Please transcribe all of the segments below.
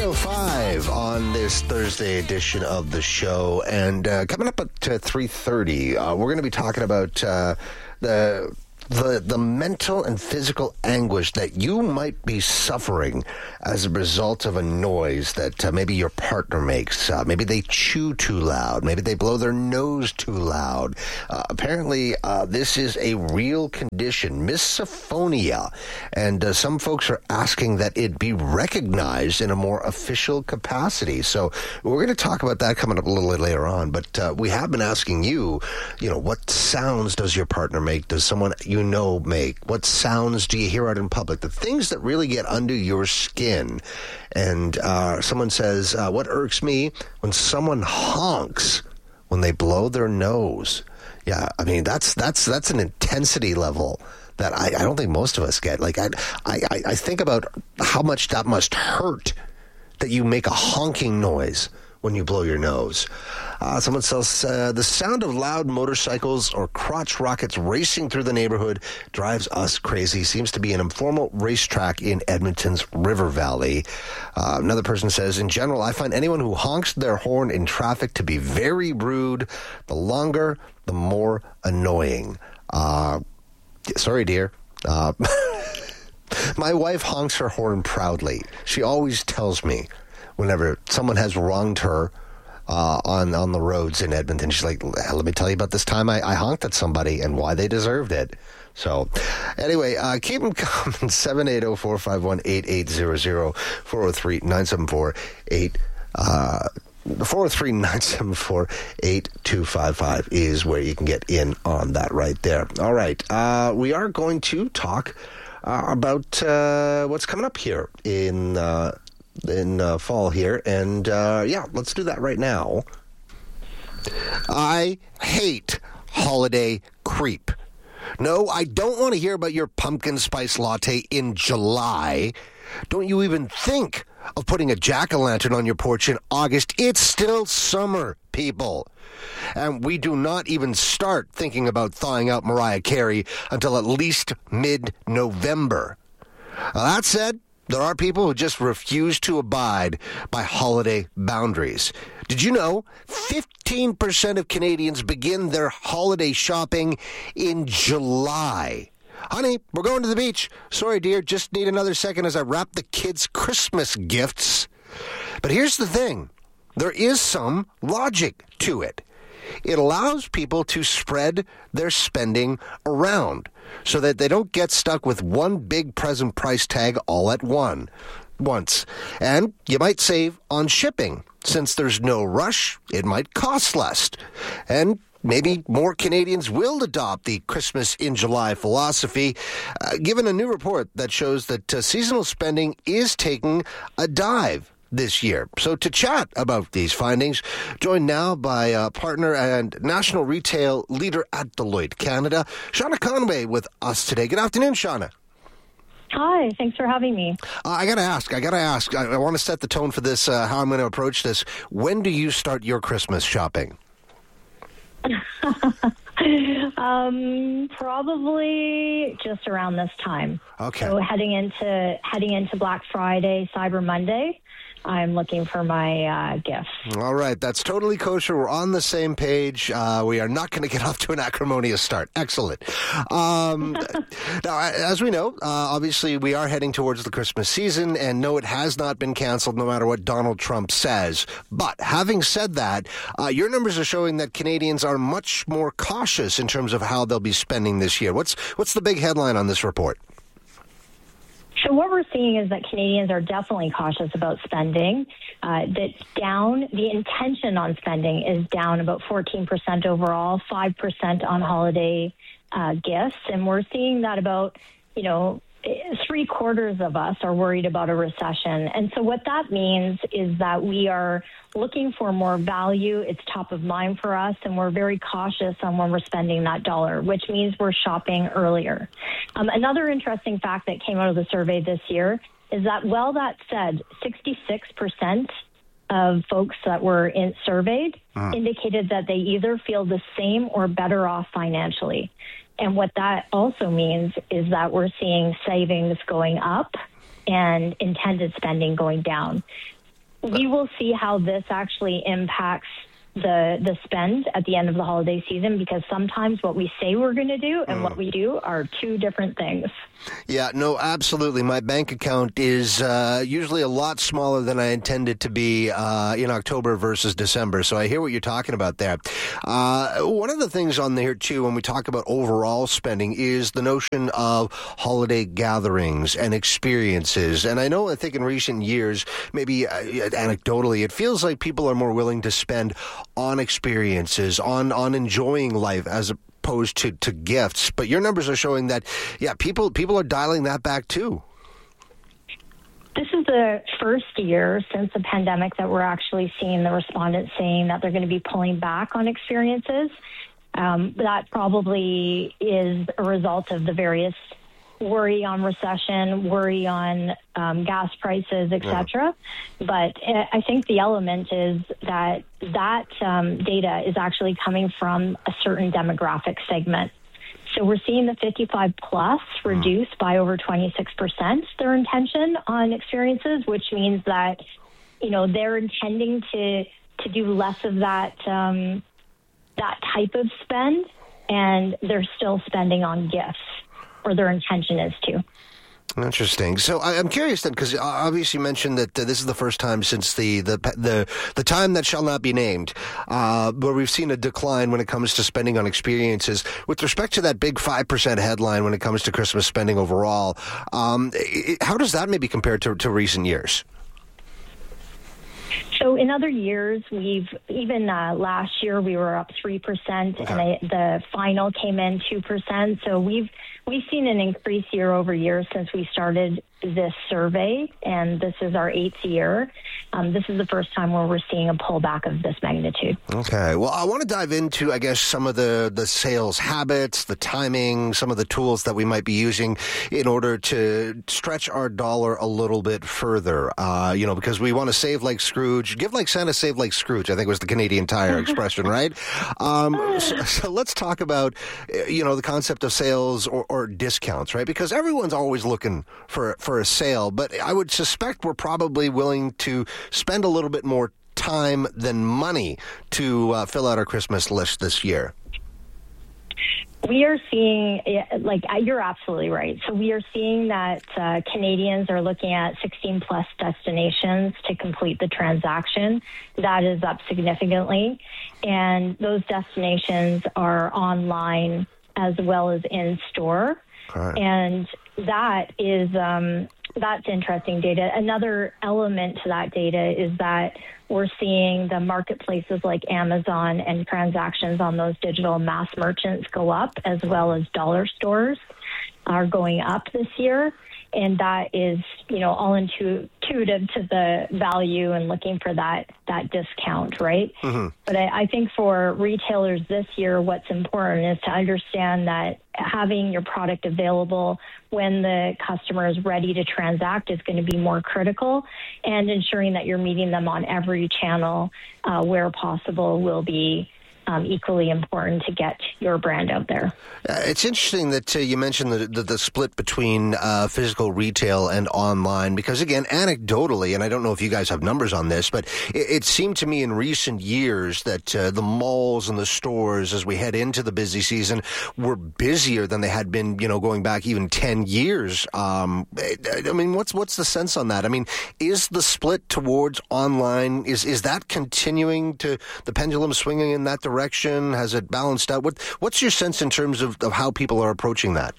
7:05 on this Thursday edition of the show. And coming up at 3:30, we're going to be talking about the mental and physical anguish that you might be suffering as a result of a noise that maybe your partner makes. Maybe they chew too loud. Maybe they blow their nose too loud. Apparently, this is a real condition, misophonia, and some folks are asking that it be recognized in a more official capacity. So we're going to talk about that coming up a little bit later on. But we have been asking you, what sounds does your partner make? Does someone make? What sounds do you hear out in public? The things that really get under your skin. And someone says, what irks me when someone honks when they blow their nose. Yeah, I mean, that's an intensity level that I don't think most of us get. Like, I think about how much that must hurt that you make a honking noise when you blow your nose. Someone says, the sound of loud motorcycles or crotch rockets racing through the neighborhood drives us crazy. Seems to be an informal racetrack in Edmonton's River Valley. Another person says, in general, I find anyone who honks their horn in traffic to be very rude. The longer, the more annoying. Sorry, dear. My wife honks her horn proudly. She always tells me whenever someone has wronged her on the roads in Edmonton. She's like, let me tell you about this time I honked at somebody and why they deserved it. So anyway, keep them coming. 780-451-8800, 403-974-8255 is where you can get in on that right there. All right. We are going to talk about what's coming up here in fall here. And let's do that right now. I hate holiday creep. No, I don't want to hear about your pumpkin spice latte in July. Don't you even think of putting a jack-o'-lantern on your porch in August. It's still summer, people. And we do not even start thinking about thawing out Mariah Carey until at least mid-November. That said, there are people who just refuse to abide by holiday boundaries. Did you know 15% of Canadians begin their holiday shopping in July? Honey, we're going to the beach. Sorry, dear, just need another second as I wrap the kids' Christmas gifts. But here's the thing. There is some logic to it. It allows people to spread their spending around so that they don't get stuck with one big present price tag all at once. And you might save on shipping. Since there's no rush, it might cost less. And maybe more Canadians will adopt the Christmas in July philosophy, given a new report that shows that seasonal spending is taking a dive this year. So to chat about these findings, joined now by partner and national retail leader at Deloitte Canada, Shauna Conway with us today. Good afternoon, Shauna. Hi, thanks for having me. I got to ask. I want to set the tone for this, how I'm going to approach this. When do you start your Christmas shopping? Probably just around this time. Okay. So heading into Black Friday, Cyber Monday, I'm looking for my gifts. All right. That's totally kosher. We're on the same page. We are not going to get off to an acrimonious start. Excellent. Now, as we know, obviously we are heading towards the Christmas season, and no, it has not been canceled no matter what Donald Trump says. But having said that, your numbers are showing that Canadians are much more cautious in terms of how they'll be spending this year. What's the big headline on this report? So what we're seeing is that Canadians are definitely cautious about spending. The intention on spending is down about 14% overall, 5% on holiday gifts. And we're seeing that about, 3/4 of us are worried about a recession. And so what that means is that we are looking for more value. It's top of mind for us, and we're very cautious on when we're spending that dollar, which means we're shopping earlier. Another interesting fact that came out of the survey this year is that, well, that said, 66% of folks that were surveyed indicated that they either feel the same or better off financially. And what that also means is that we're seeing savings going up and intended spending going down. We will see how this actually impacts the spend at the end of the holiday season, because sometimes what we say we're going to do and what we do are two different things. Yeah, no, absolutely. My bank account is usually a lot smaller than I intended to be in October versus December. So I hear what you're talking about there. One of the things on there, too, when we talk about overall spending is the notion of holiday gatherings and experiences. And I think in recent years, maybe anecdotally, it feels like people are more willing to spend on experiences, on enjoying life as opposed to gifts. But your numbers are showing that, people are dialing that back too. This is the first year since the pandemic that we're actually seeing the respondents saying that they're going to be pulling back on experiences. That probably is a result of the various worry on recession, worry on gas prices, etc. But I think the element is that data is actually coming from a certain demographic segment. So we're seeing the 55 plus reduce by over 26% their intention on experiences, which means that, they're intending to do less of that type of spend, and they're still spending on gifts, or their intention is to. Interesting. So I'm curious then, because obviously you mentioned that this is the first time since the time that shall not be named, where we've seen a decline when it comes to spending on experiences. With respect to that big 5% headline when it comes to Christmas spending overall, how does that maybe compare to recent years? So in other years, last year we were up 3%, and the final came in 2%. So we've seen an increase year over year since we started this survey, and this is our 8th year. This is the first time where we're seeing a pullback of this magnitude. Okay. Well, I want to dive into, I guess, some of the sales habits, the timing, some of the tools that we might be using in order to stretch our dollar a little bit further, because we want to save like Scrooge, give like Santa, save like Scrooge, I think was the Canadian Tire expression, right? So let's talk about, the concept of sales or discounts, right? Because everyone's always looking for a sale, but I would suspect we're probably willing to spend a little bit more time than money to fill out our Christmas list this year. We are seeing, you're absolutely right. So we are seeing that Canadians are looking at 16 plus destinations to complete the transaction. That is up significantly. And those destinations are online as well as in store. Okay. And that is that's interesting data. Another element to that data is that we're seeing the marketplaces like Amazon and transactions on those digital mass merchants go up, as well as dollar stores are going up this year. And that is, all intuitive to the value and looking for that discount, right? Mm-hmm. But I think for retailers this year, what's important is to understand that having your product available when the customer is ready to transact is going to be more critical, and ensuring that you're meeting them on every channel where possible will be equally important to get your brand out there. It's interesting that you mentioned the split between physical retail and online, because again, anecdotally, and I don't know if you guys have numbers on this, but it seemed to me in recent years that the malls and the stores, as we head into the busy season, were busier than they had been, going back even 10 years. I mean, what's the sense on that? I mean, is the split towards online, is that continuing to, the pendulum swinging in that direction? Has it balanced out? What's your sense in terms of how people are approaching that?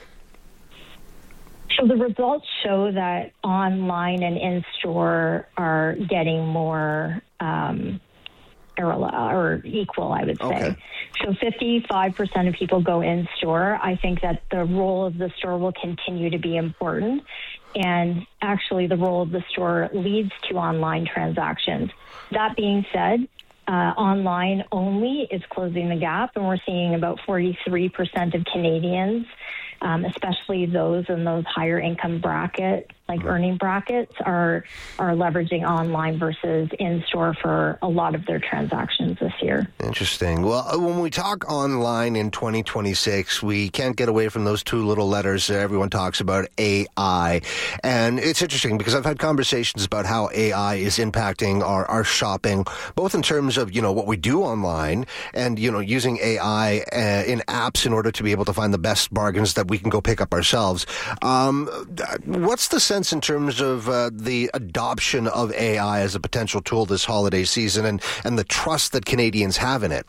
So the results show that online and in-store are getting more or equal, I would say. Okay. So 55% of people go in-store. I think that the role of the store will continue to be important. And actually, the role of the store leads to online transactions. That being said, online only is closing the gap, and we're seeing about 43% of Canadians, especially those in those higher income bracket, like earning brackets are leveraging online versus in-store for a lot of their transactions this year. Interesting. Well, when we talk online in 2026, we can't get away from those two little letters that everyone talks about, AI. And it's interesting because I've had conversations about how AI is impacting our shopping, both in terms of, what we do online and, using AI in apps in order to be able to find the best bargains that we can go pick up ourselves. What's the sense in terms of the adoption of AI as a potential tool this holiday season and the trust that Canadians have in it?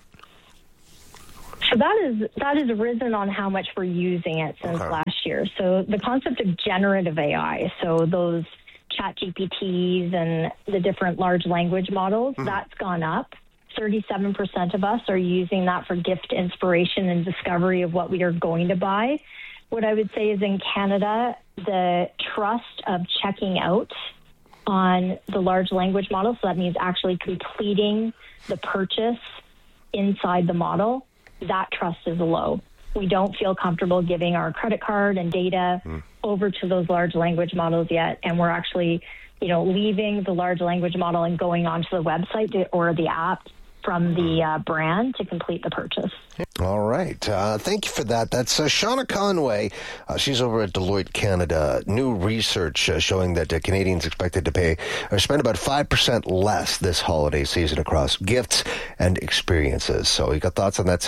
So that has risen on how much we're using it since last year. So the concept of generative AI, so those ChatGPTs and the different large language models, that's gone up. 37% of us are using that for gift inspiration and discovery of what we are going to buy. What I would say is in Canada, the trust of checking out on the large language model, so that means actually completing the purchase inside the model, that trust is low. We don't feel comfortable giving our credit card and data over to those large language models yet, and we're actually, leaving the large language model and going onto the website or the app from the brand to complete the purchase. All right. Thank you for that. That's Shauna Conway. She's over at Deloitte Canada. New research showing that Canadians expected to pay or spend about 5% less this holiday season across gifts and experiences. So you got thoughts on that?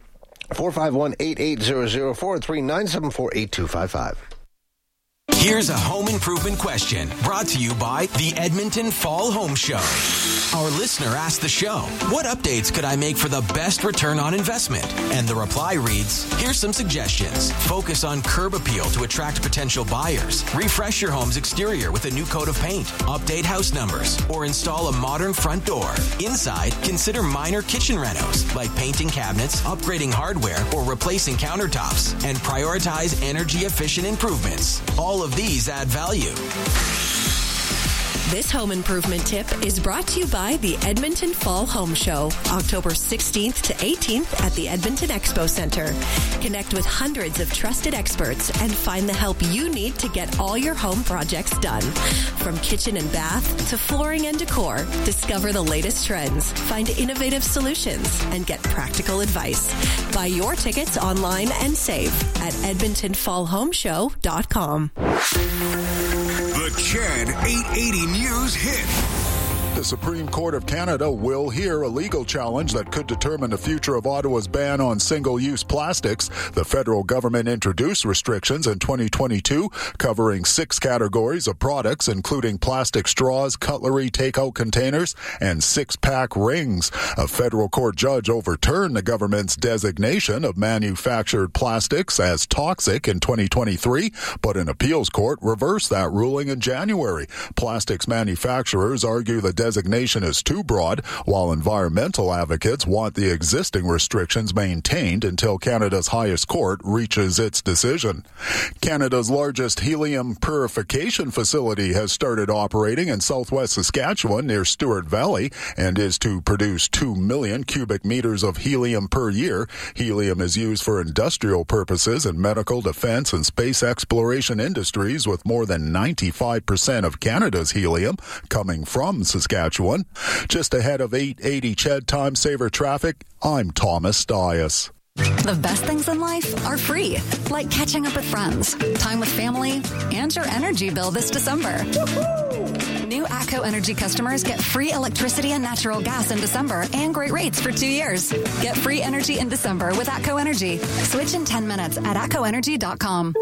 780-451-8800, 439-748-255. Here's a home improvement question brought to you by the Edmonton Fall Home Show. Our listener asked the show, what updates could I make for the best return on investment? And the reply reads, here's some suggestions. Focus on curb appeal to attract potential buyers. Refresh your home's exterior with a new coat of paint. Update house numbers or install a modern front door. Inside, consider minor kitchen renos like painting cabinets, upgrading hardware, or replacing countertops. And prioritize energy efficient improvements. All of these add value. This home improvement tip is brought to you by the Edmonton Fall Home Show, October 16th to 18th at the Edmonton Expo Center. Connect with hundreds of trusted experts and find the help you need to get all your home projects done. From kitchen and bath to flooring and decor, discover the latest trends, find innovative solutions, and get practical advice. Buy your tickets online and save at edmontonfallhomeshow.com. The CHED 880 News Hit. The Supreme Court of Canada will hear a legal challenge that could determine the future of Ottawa's ban on single-use plastics. The federal government introduced restrictions in 2022 covering 6 categories of products, including plastic straws, cutlery, takeout containers, and 6-pack rings. A federal court judge overturned the government's designation of manufactured plastics as toxic in 2023, but an appeals court reversed that ruling in January. Plastics manufacturers argue the designation is too broad, while environmental advocates want the existing restrictions maintained until Canada's highest court reaches its decision. Canada's largest helium purification facility has started operating in southwest Saskatchewan near Stewart Valley and is to produce 2 million cubic meters of helium per year. Helium is used for industrial purposes in medical, defense, and space exploration industries, with more than 95% of Canada's helium coming from Saskatchewan. Just ahead of 880 CHED Time Saver traffic, I'm Thomas Dias. The best things in life are free, like catching up with friends, time with family, and your energy bill this December. Woo-hoo! New ATCO Energy customers get free electricity and natural gas in December and great rates for 2 years. Get free energy in December with ATCO Energy. Switch in 10 minutes at atcoenergy.com.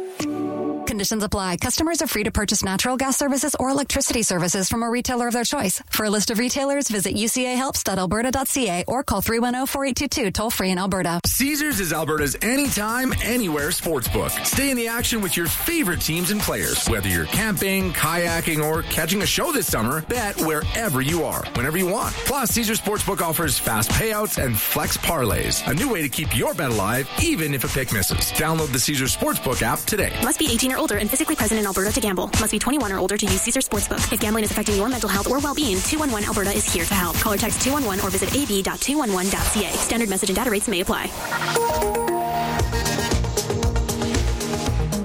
Conditions apply. Customers are free to purchase natural gas services or electricity services from a retailer of their choice. For a list of retailers, visit ucahelps.alberta.ca or call 310-4822 toll-free in Alberta. Caesars is Alberta's anytime, anywhere sportsbook. Stay in the action with your favorite teams and players. Whether you're camping, kayaking, or catching a show this summer, bet wherever you are, whenever you want. Plus, Caesars Sportsbook offers fast payouts and flex parlays, a new way to keep your bet alive, even if a pick misses. Download the Caesars Sportsbook app today. Must be 18 or older and physically present in Alberta to gamble. Must be 21 or older to use Caesars Sportsbook. If gambling is affecting your mental health or well-being, 211 Alberta is here to help. Call or text 211 or visit ab.211.ca. Standard message and data rates may apply.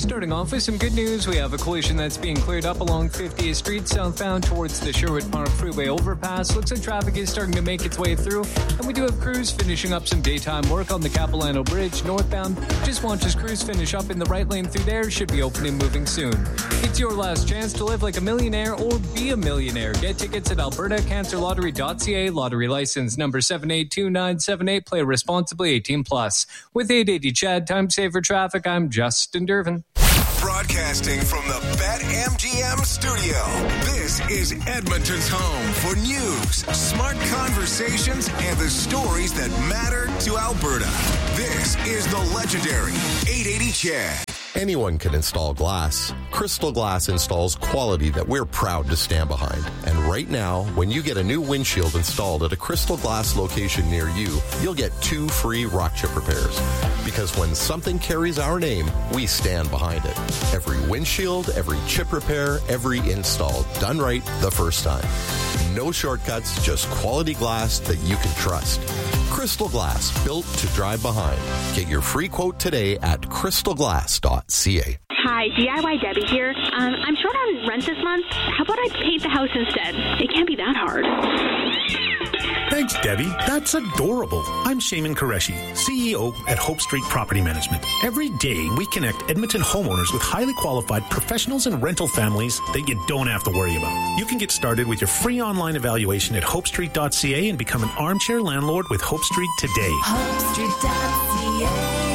Starting off with some good news, we have a collision that's being cleared up along 50th Street southbound towards the Sherwood Park Freeway overpass. Looks like traffic is starting to make its way through, and we do have crews finishing up some daytime work on the Capilano Bridge northbound. Just watch as crews finish up in the right lane through there. Should be open and moving soon. It's your last chance to live like a millionaire or be a millionaire. Get tickets at albertacancerlottery.ca. Lottery license number 782978. Play responsibly. 18 plus. With 880 Chad, time saver traffic, I'm Justin Dervin. Broadcasting from the BetMGM studio, this is Edmonton's home for news, smart conversations, and the stories that matter to Alberta. This is the legendary 880 Chad. Anyone can install glass. Crystal Glass installs quality that we're proud to stand behind. And right now, when you get a new windshield installed at a Crystal Glass location near you, you'll get 2 free rock chip repairs. Because when something carries our name, we stand behind it. Every windshield, every chip repair, every install, done right the first time. No shortcuts, just quality glass that you can trust. Crystal Glass, built to drive behind. Get your free quote today at crystalglass.ca. Hi, DIY Debbie here. I'm short on rent this month. How about I paint the house instead? It can't be that hard. Thanks, Debbie. That's adorable. I'm Shaman Qureshi, CEO at Hope Street Property Management. Every day, we connect Edmonton homeowners with highly qualified professionals and rental families that you don't have to worry about. You can get started with your free online evaluation at hopestreet.ca and become an armchair landlord with Hope Street today. HopeStreet.ca.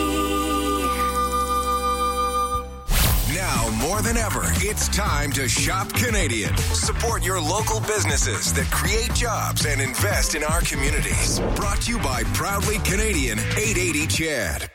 Now more than ever, it's time to shop Canadian. Support your local businesses that create jobs and invest in our communities. Brought to you by Proudly Canadian 880 Chad.